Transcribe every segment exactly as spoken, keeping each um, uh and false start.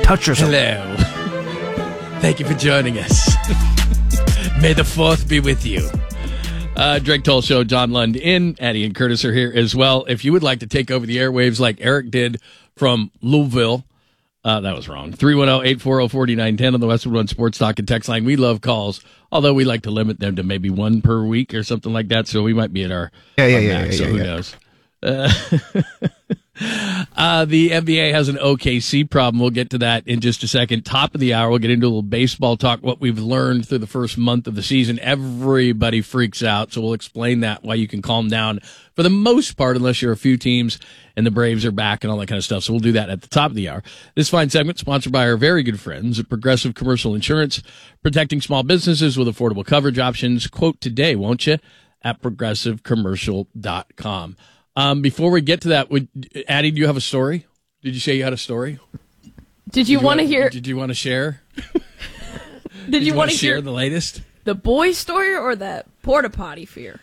touch yourself. Hello. Thank you for joining us. May the fourth be with you. Uh, Drake Toll Show, John Lund in. Addie and Curtis are here as well. If you would like to take over the airwaves like Eric did from Louisville, uh, that was wrong. three one zero, eight four zero, four nine one zero on the Westwood One Sports Talk and Text line. We love calls, although we like to limit them to maybe one per week or something like that, so we might be at our, yeah, yeah, our yeah, max, yeah, so yeah, who yeah. knows. Uh, uh, the N B A has an O K C problem. We'll get to that in just a second. Top of the hour, we'll get into a little baseball talk, what we've learned through the first month of the season. Everybody freaks out, so we'll explain that, why you can calm down for the most part, unless you're a few teams and the Braves are back and all that kind of stuff. So we'll do that at the top of the hour. This fine segment sponsored by our very good friends at Progressive Commercial Insurance, protecting small businesses with affordable coverage options. Quote today, won't you, at progressive commercial dot com. Um, before we get to that, would, Addie, do you have a story? Did you say you had a story? Did you, you want to hear? Did you want to share? did, did you, you want to share hear the latest? The boy story or the porta potty fear?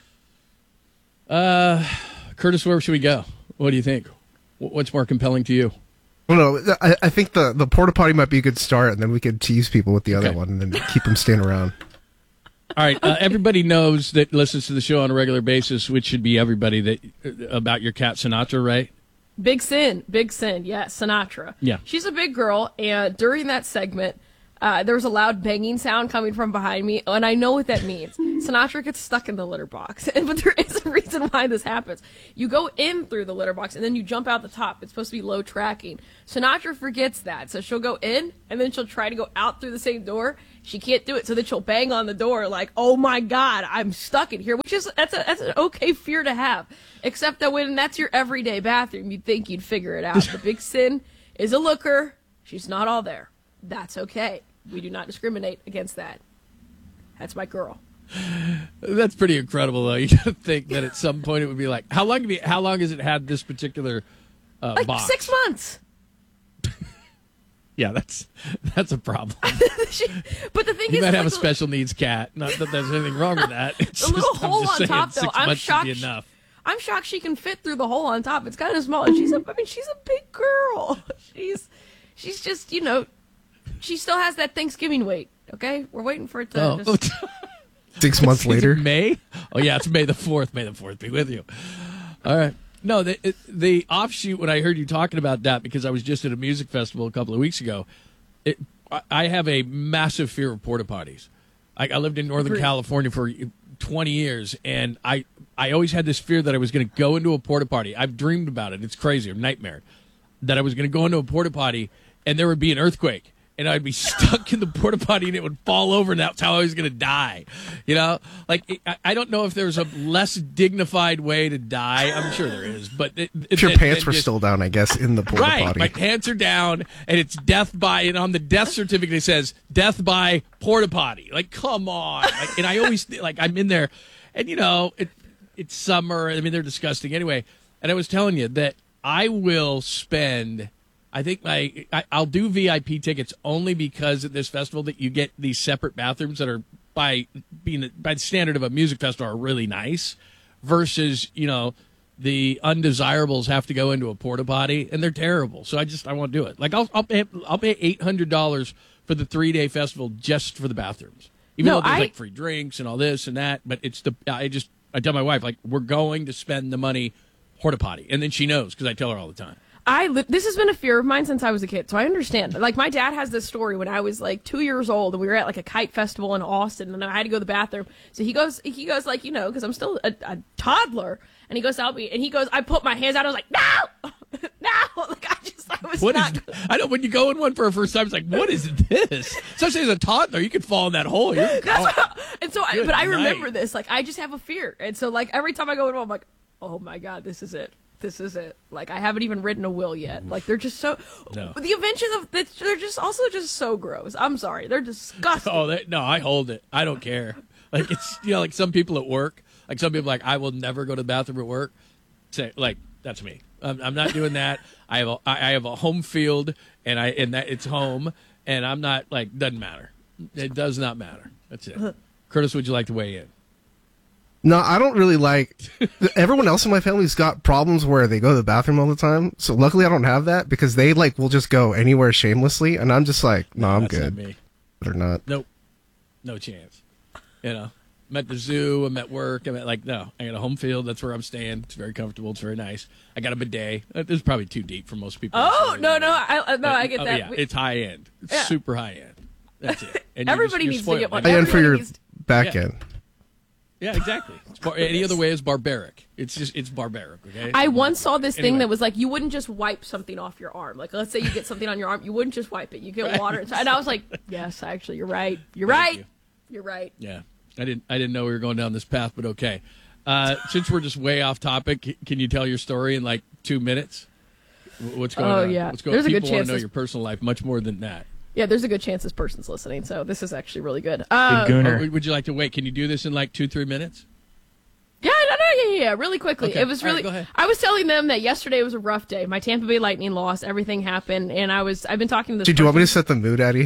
Uh, Curtis, where should we go? What do you think? What's more compelling to you? Well, no, I, I think the, the porta potty might be a good start, and then we could tease people with the other Okay. one, and then keep them staying around. All right. Uh, everybody knows that listens to the show on a regular basis, which should be everybody, that uh, about your cat Sinatra, right? Big sin, big sin. Yeah, Sinatra. Yeah. She's a big girl, and during that segment, uh, there was a loud banging sound coming from behind me, and I know what that means. Sinatra gets stuck in the litter box, but there is a reason why this happens. You go in through the litter box, and then you jump out the top. It's supposed to be low tracking. Sinatra forgets that, so she'll go in, and then she'll try to go out through the same door. She can't do it, so then she'll bang on the door like, "Oh my God, I'm stuck in here," which is that's a that's an okay fear to have. Except that when that's your everyday bathroom, you'd think you'd figure it out. The big sin is a looker. She's not all there. That's okay. We do not discriminate against that. That's my girl. That's pretty incredible, though. You got to think that at some point it would be like, how long have you, how long has it had this particular uh, Like box? six months. Yeah, that's that's a problem. She, but the thing You is, might like have a the- special needs cat. Not that there's anything wrong with that. It's The little just, I'm hole just on saying top, though, six I'm months shocked. should be enough. I'm shocked she can fit through the hole on top. It's kind of small. And she's a, I mean, she's a big girl. She's, she's just, you know, she still has that Thanksgiving weight. Okay, we're waiting for it to. Oh. Just, Six months Is it later. May? Oh, yeah, it's May the fourth. May the fourth be with you. All right. No, the, it, the offshoot, when I heard you talking about that, because I was just at a music festival a couple of weeks ago, it, I, I have a massive fear of porta potties. I, I lived in Northern Agreed. California for twenty years, and I, I always had this fear that I was going to go into a porta potty. I've dreamed about it. It's crazy. A nightmare. That I was going to go into a porta potty, and there would be an earthquake. And I'd be stuck in the porta potty, and it would fall over, and that's how I was going to die. You know, like I, I don't know if there's a less dignified way to die. I'm sure there is, but it, If your it- pants it were just- still down, I guess, in the porta right, potty. my pants are down, and it's death by. And on the death certificate, it says death by porta potty. Like, come on! Like, and I always like I'm in there, and you know, it, it's summer. I mean, they're disgusting anyway. And I was telling you that I will spend. I think my I, I'll do V I P tickets only because at this festival that you get these separate bathrooms that are by being by the standard of a music festival are really nice, versus you know the undesirables have to go into a porta potty and they're terrible. So I just I won't do it. Like I'll I'll pay I'll pay eight hundred dollars for the three day festival just for the bathrooms, even No, though there's I- like free drinks and all this and that. But it's the I just I tell my wife like we're going to spend the money porta potty, and then she knows because I tell her all the time. I li- this has been a fear of mine since I was a kid, so I understand. Like my dad has this story when I was like two years old, and we were at like a kite festival in Austin, and I had to go to the bathroom. So he goes, he goes like you know, because I'm still a, a toddler, and he goes to help me, and he goes, I put my hands out, I was like, no, no, like I just, I was What not. is? I know when you go in one for a first time, it's like, what is this? Especially as a toddler, you could fall in that hole. You're That's gone. what, and so, I, Good but I night. remember this. Like I just have a fear, and so like every time I go in, I'm like, oh my god, this is it. This is it. Like I haven't even written a will yet. Like they're just so. No. The inventions of they're just also just so gross. I'm sorry, they're disgusting. Oh, they, no, I hold it. I don't care. Like it's you know, like some people at work, like some people like I will never go to the bathroom at work. Say like that's me. I'm, I'm not doing that. I have a I have a home field, and I and that it's home, and I'm not like doesn't matter. It does not matter. That's it. Curtis, would you like to weigh in? No, I don't really like. Everyone else in my family's got problems where they go to the bathroom all the time. So luckily, I don't have that because they like will just go anywhere shamelessly, and I'm just like, no, I'm That's good. Not me. They're not. Nope, no chance. You know, I'm at the zoo. I'm at work. I'm at like no. I got a home field. That's where I'm staying. It's very comfortable. It's very nice. I got a bidet. Uh, This is probably too deep for most people. Oh no, no, I uh, no, But, I get oh, that. yeah, We- it's high end. It's Yeah. super high end. That's it. And you're Everybody just, needs you're to get spoiled. one. I end for your Everybody needs- back Yeah. end. Yeah, exactly. It's bar- any other way is barbaric. It's just it's barbaric. Okay. I once saw this thing Anyway. that was like you wouldn't just wipe something off your arm. Like let's say you get something on your arm, you wouldn't just wipe it. You get Right. water inside. And I was like, yes, actually, you're right. You're Thank right. you. You're right. Yeah, I didn't. I didn't know we were going down this path, but okay. Uh, since we're just way off topic, c- can you tell your story in like two minutes? Wh- What's going Oh, on? yeah. What's going? There's a good People want chance to know this- your personal life much more than that. Yeah, there's a good chance this person's listening, so this is actually really good. Uh, Good gooner. Or would you like to wait? Can you do this in like two, three minutes? Yeah, no, no, yeah, yeah, yeah, really quickly. Okay. It was All right, really. go ahead. I was telling them that yesterday was a rough day. My Tampa Bay Lightning lost. Everything happened, and I was. I've been talking to this. Dude, do you want me to person- set the mood, Eddie?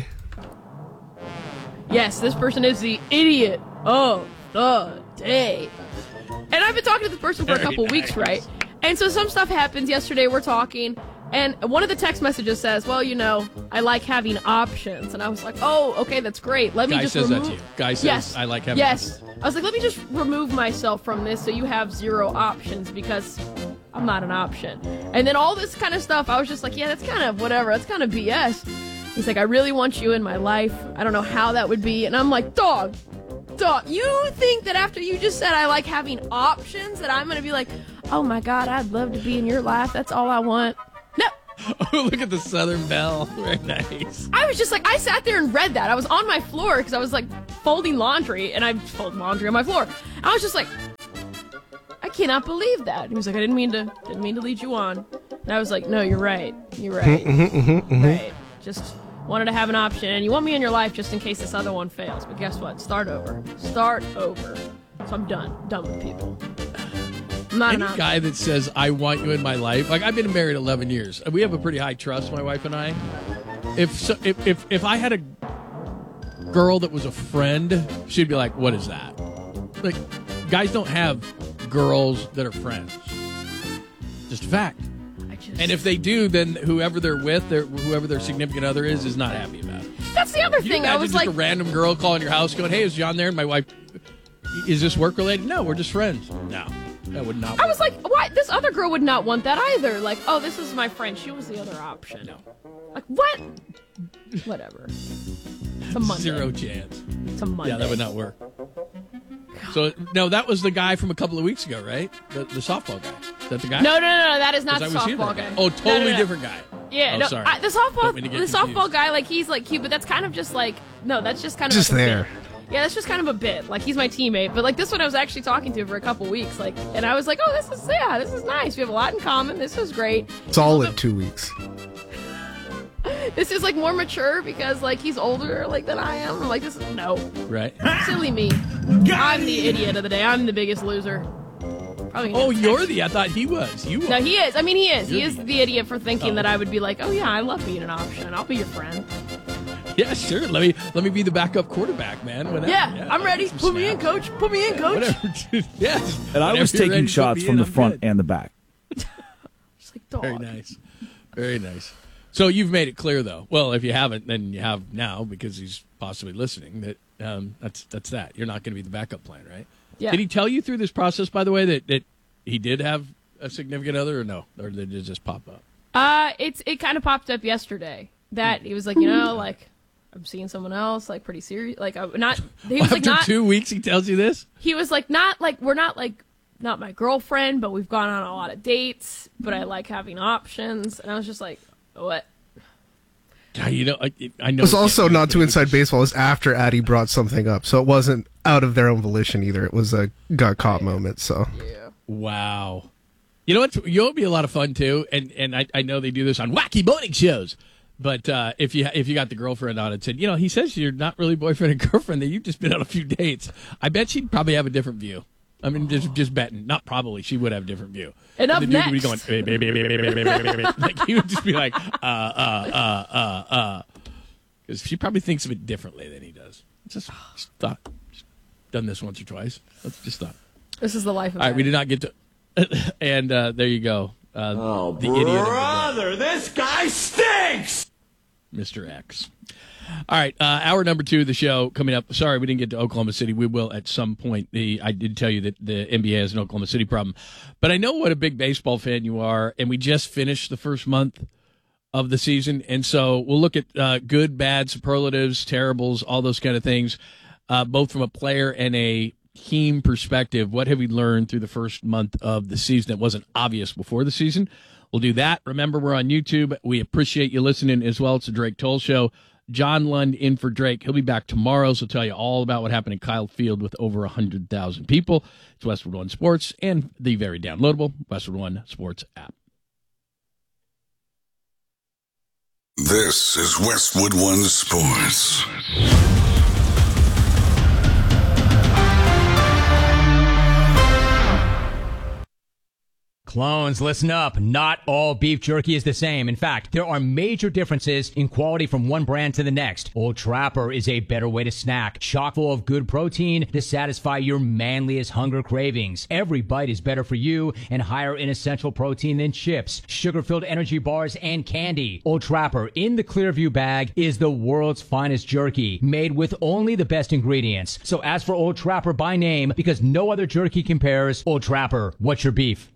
Yes, this person is the idiot of the day. And I've been talking to this person for a Very couple nice. weeks, right? And so some stuff happens. Yesterday we're talking, and one of the text messages says, well, you know, I like having options. And I was like, oh, okay, that's great. Let me Guy just says that remove... to you. Guy says, yes. I like having Yes. I was like, let me just remove myself from this so you have zero options because I'm not an option. And then all this kind of stuff, I was just like, yeah, that's kind of whatever. That's kind of B S. He's like, I really want you in my life. I don't know how that would be. And I'm like, dog, dog, you think that after you just said I like having options that I'm going to be like, oh my God, I'd love to be in your life. That's all I want. No. Oh, look at the Southern Belle. Very nice. I was just like, I sat there and read that. I was on my floor because I was like folding laundry and I fold laundry on my floor. I was just like, I cannot believe that. He was like, I didn't mean to, didn't mean to lead you on. And I was like, no, you're right. You're right. Right. Just wanted to have an option. And you want me in your life just in case this other one fails. But guess what? Start over. Start over. So I'm done. Done with people. I'm not Any an option. guy that says I want you in my life, like I've been married eleven years. We have a pretty high trust, my wife and I. If so, if if if I had a girl that was a friend, she'd be like, "What is that?" Like, guys don't have girls that are friends. Just a fact. I just, And if they do, then whoever they're with, their whoever their significant other is, is not happy about it. that's the other Can you thing. I imagine was just like, a random girl calling your house, going, "Hey, is John there?" And my wife, is this work related? No, we're just friends. No, that would not. I work. was like, why? This other girl would not want that either. Like, oh, this is my friend. She was the other option. No. Like, what? Whatever. It's a Monday. Zero chance. It's a Monday. Yeah, that would not work. So no, that was the guy from a couple of weeks ago, right? The, the softball guy. Is that the guy? No, no, no, no. That is not 'Cause the I was here softball that guy. Oh, No, totally no, no. different guy. Yeah, Oh, no. sorry. I, the softball, Don't the mean to get softball confused. guy, like he's like cute, but that's kind of just like no, that's just kind of Just like a there. bit. Yeah, that's just kind of a bit. Like he's my teammate, but like this one I was actually talking to for a couple weeks, like, and I was like, oh, this is yeah, this is nice. We have a lot in common. This is great. It's all in two weeks. This is like more mature because like he's older like than I am. I'm like, this is no. Right. Silly me. I'm the idiot of the day. I'm the biggest loser. Probably Oh, gonna- you're the. I thought he was. You. No, he is. I mean, he is. He You're is the- the idiot for thinking Oh. that I would be like, oh yeah, I love being an option. I'll be your friend. Yeah, sure. Let me let me be the backup quarterback, man. Whatever. Yeah, I'm ready. Some Put me in, snaps. coach. Put me in, coach. Whatever. yeah. just And I whenever was you're ready taking to put shots me from in, the I'm front good. and the back. Just like dog. Very nice. Very nice. So you've made it clear, though. Well, if you haven't, then you have now because he's possibly listening. That um, that's that's that. You're not going to be the backup plan, right? Yeah. Did he tell you through this process, by the way, that, that he did have a significant other, or no, or did it just pop up? Uh, it's it kind of popped up yesterday that he was like, you know, like I'm seeing someone else, like pretty serious, like I'm not. He was After like not. two weeks, he tells you this. He was like not like we're not like not my girlfriend, but we've gone on a lot of dates. But I like having options, and I was just like, what? Yeah, you know, I, I know. It was it can't also be, not but too it inside was- baseball. It was after Addie brought something up, so it wasn't out of their own volition either. It was a got caught moment. So Yeah. Wow. You know what? You know, it'd be a lot of fun too, and and I, I know they do this on wacky morning shows. But uh, if you if you got the girlfriend on and said, you know, he says you're not really boyfriend and girlfriend, that you've just been on a few dates. I bet she'd probably have a different view. I mean, just just betting. Not probably. She would have a different view. And up the dude would be next. going, "Baby, baby, baby, baby, baby, baby." Like he would just be like, uh, uh, uh, uh, uh, because she probably thinks of it differently than he does. Just, just thought. Just done this once or twice. That's just thought. This is the life of All right, Maddie. we did not get to... and uh, there you go. Uh, Oh, the idiot of the day. brother, this guy stinks! Mister X. All right, uh, hour number two of the show coming up. Sorry, we didn't get to Oklahoma City. We will at some point. The, I did tell you that the N B A has an Oklahoma City problem. But I know what a big baseball fan you are, and we just finished the first month of the season. And so we'll look at uh, good, bad, superlatives, terribles, all those kind of things, uh, both from a player and a team perspective. What have we learned through the first month of the season that wasn't obvious before the season? We'll do that. Remember, we're on YouTube. We appreciate you listening as well. It's the Drake Toll Show. John Lund in for Drake. He'll be back tomorrow, so tell you all about what happened in Kyle Field with over one hundred thousand people. It's Westwood One Sports and the very downloadable Westwood One Sports app. This is Westwood One Sports. Clones, listen up. Not all beef jerky is the same. In fact, there are major differences in quality from one brand to the next. Old Trapper is a better way to snack, chock full of good protein to satisfy your manliest hunger cravings. Every bite is better for you and higher in essential protein than chips, sugar-filled energy bars, and candy. Old Trapper in the Clearview bag is the world's finest jerky, made with only the best ingredients. So ask for Old Trapper by name because no other jerky compares. Old Trapper, what's your beef?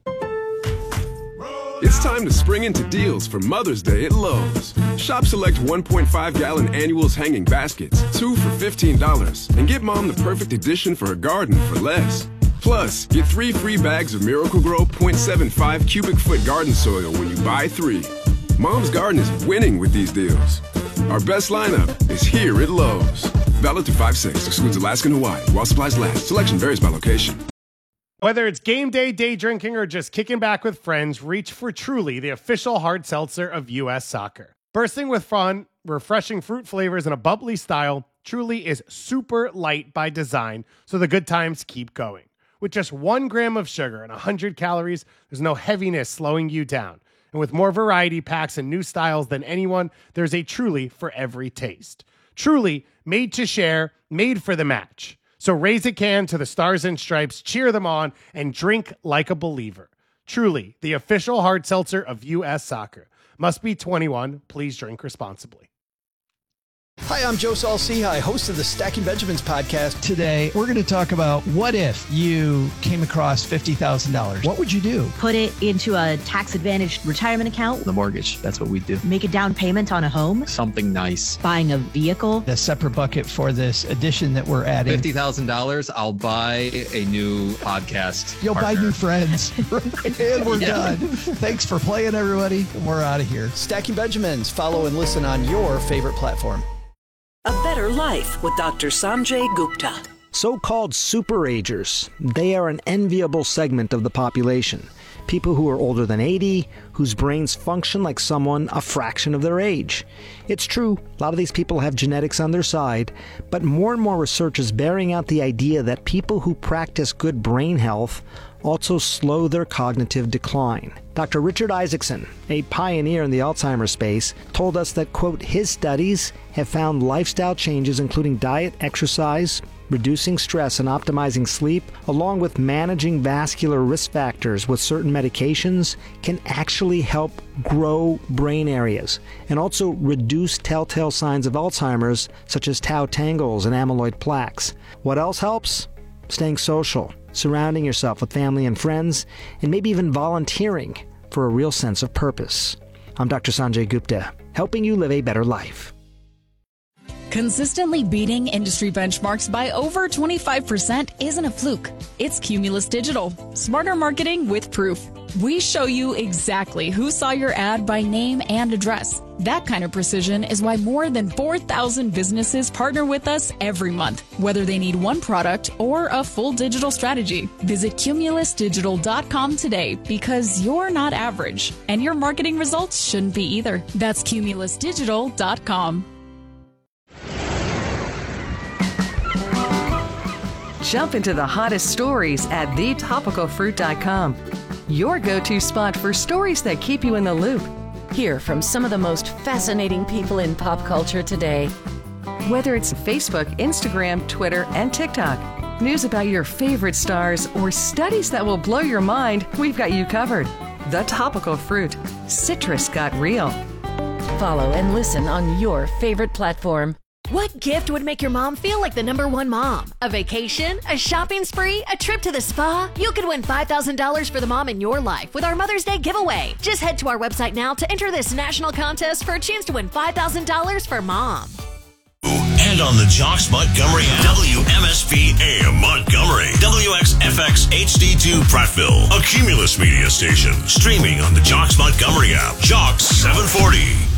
It's time to spring into deals for Mother's Day at Lowe's. Shop select one point five gallon annuals hanging baskets, two for fifteen dollars, and get mom the perfect addition for her garden for less. Plus, get three free bags of Miracle-Gro zero point seven five cubic foot garden soil when you buy three. Mom's garden is winning with these deals. Our best lineup is here at Lowe's. Valid through five six, excludes Alaska and Hawaii. While supplies last, selection varies by location. Whether it's game day, day drinking, or just kicking back with friends, reach for Truly, the official hard seltzer of U S Soccer. Bursting with fun, refreshing fruit flavors, and a bubbly style, Truly is super light by design, so the good times keep going. With just one gram of sugar and one hundred calories, there's no heaviness slowing you down. And with more variety packs and new styles than anyone, there's a Truly for every taste. Truly, made to share, made for the match. So raise a can to the Stars and Stripes, cheer them on, and drink like a believer. Truly, the official hard seltzer of U S Soccer. Must be twenty-one. Please drink responsibly. Hi, I'm Joe Saul-Sehy, host of the Stacking Benjamins podcast. Today, we're going to talk about what if you came across fifty thousand dollars? What would you do? Put it into a tax-advantaged retirement account. The mortgage, that's what we do. Make a down payment on a home. Something nice. Buying a vehicle. A separate bucket for this addition that we're adding. fifty thousand dollars, I'll buy a new podcast You'll partner. buy new friends. And we're yeah. done. Thanks for playing, everybody. We're out of here. Stacking Benjamins. Follow and listen on your favorite platform. A Better Life with Doctor Sanjay Gupta. So-called superagers. They are an enviable segment of the population. People who are older than eighty, whose brains function like someone a fraction of their age. It's true, a lot of these people have genetics on their side, but more and more research is bearing out the idea that people who practice good brain health also slow their cognitive decline. Doctor Richard Isaacson, a pioneer in the Alzheimer's space, told us that, quote, his studies have found lifestyle changes including diet, exercise, reducing stress and optimizing sleep, along with managing vascular risk factors with certain medications, can actually help grow brain areas and also reduce telltale signs of Alzheimer's such as tau tangles and amyloid plaques. What else helps? Staying social, surrounding yourself with family and friends, and maybe even volunteering for a real sense of purpose. I'm Doctor Sanjay Gupta, helping you live a better life. Consistently beating industry benchmarks by over twenty-five percent isn't a fluke. It's Cumulus Digital. Smarter marketing with proof. We show you exactly who saw your ad by name and address. That kind of precision is why more than four thousand businesses partner with us every month, whether they need one product or a full digital strategy. Visit Cumulus Digital dot com today because you're not average, and your marketing results shouldn't be either. That's Cumulus Digital dot com. Jump into the hottest stories at the topical fruit dot com. Your go-to spot for stories that keep you in the loop. Hear from some of the most fascinating people in pop culture today. Whether it's Facebook, Instagram, Twitter, and TikTok, news about your favorite stars, or studies that will blow your mind, we've got you covered. The Topical Fruit. Citrus got real. Follow and listen on your favorite platform. What gift would make your mom feel like the number one mom? A vacation? A shopping spree? A trip to the spa? You could win five thousand dollars for the mom in your life with our Mother's Day giveaway. Just head to our website now to enter this national contest for a chance to win five thousand dollars for mom. And on the Jocks Montgomery app. W M S P A M Montgomery. W X F X H D two Prattville. A Cumulus media station. Streaming on the Jocks Montgomery app. Jocks seven forty.